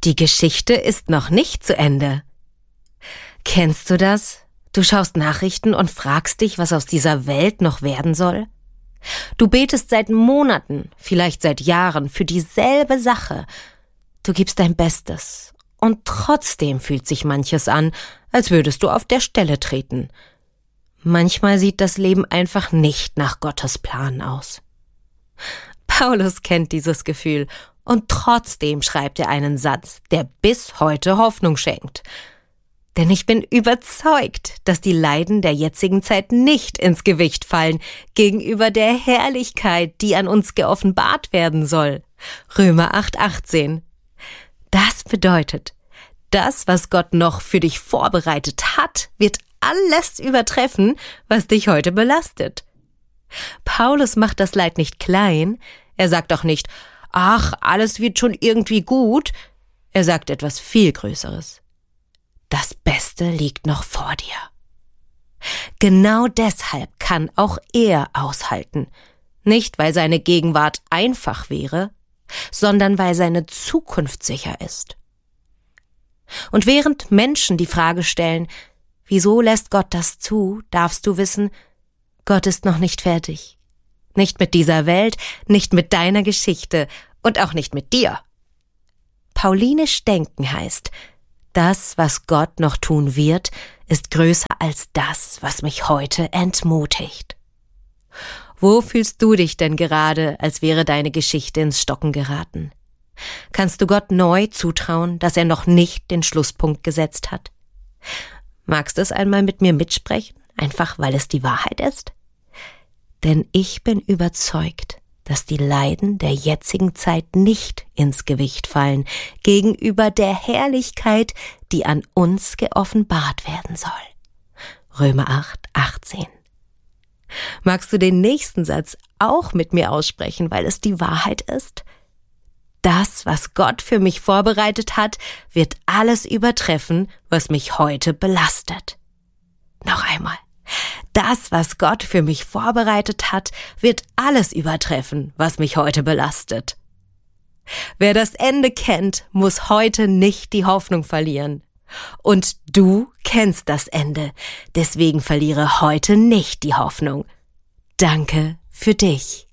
Die Geschichte ist noch nicht zu Ende. Kennst du das? Du schaust Nachrichten und fragst dich, was aus dieser Welt noch werden soll? Du betest seit Monaten, vielleicht seit Jahren, für dieselbe Sache. Du gibst dein Bestes. Und trotzdem fühlt sich manches an, als würdest du auf der Stelle treten. Manchmal sieht das Leben einfach nicht nach Gottes Plan aus. Paulus kennt dieses Gefühl und trotzdem schreibt er einen Satz, der bis heute Hoffnung schenkt. Denn ich bin überzeugt, dass die Leiden der jetzigen Zeit nicht ins Gewicht fallen gegenüber der Herrlichkeit, die an uns geoffenbart werden soll. Römer 8,18. Das bedeutet, das, was Gott noch für dich vorbereitet hat, wird alles übertreffen, was dich heute belastet. Paulus macht das Leid nicht klein. Er sagt auch nicht, ach, alles wird schon irgendwie gut. Er sagt etwas viel Größeres. Das Beste liegt noch vor dir. Genau deshalb kann auch er aushalten. Nicht, weil seine Gegenwart einfach wäre, sondern weil seine Zukunft sicher ist. Und während Menschen die Frage stellen, wieso lässt Gott das zu, darfst du wissen, Gott ist noch nicht fertig. Nicht mit dieser Welt, nicht mit deiner Geschichte und auch nicht mit dir. Paulinisch denken heißt, das, was Gott noch tun wird, ist größer als das, was mich heute entmutigt. Wo fühlst du dich denn gerade, als wäre deine Geschichte ins Stocken geraten? Kannst du Gott neu zutrauen, dass er noch nicht den Schlusspunkt gesetzt hat? Magst du es einmal mit mir mitsprechen, einfach weil es die Wahrheit ist? Denn ich bin überzeugt, dass die Leiden der jetzigen Zeit nicht ins Gewicht fallen gegenüber der Herrlichkeit, die an uns geoffenbart werden soll. Römer 8,18. Magst du den nächsten Satz auch mit mir aussprechen, weil es die Wahrheit ist? Das, was Gott für mich vorbereitet hat, wird alles übertreffen, was mich heute belastet. Noch einmal. Das, was Gott für mich vorbereitet hat, wird alles übertreffen, was mich heute belastet. Wer das Ende kennt, muss heute nicht die Hoffnung verlieren. Und du kennst das Ende, deswegen verliere heute nicht die Hoffnung. Danke für dich.